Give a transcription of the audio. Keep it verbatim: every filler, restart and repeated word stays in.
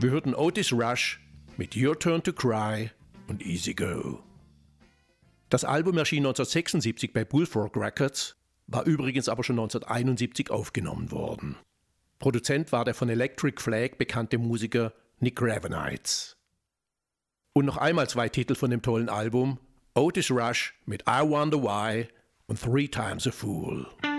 Wir hörten Otis Rush mit Your Turn to Cry und Easy Go. Das Album erschien neunzehnhundertsechsundsiebzig bei Bullfrog Records, war übrigens aber schon neunzehnhunderteinundsiebzig aufgenommen worden. Produzent war der von Electric Flag bekannte Musiker Nick Gravenites. Und noch einmal zwei Titel von dem tollen Album: Otis Rush mit I Wonder Why und Three Times a Fool.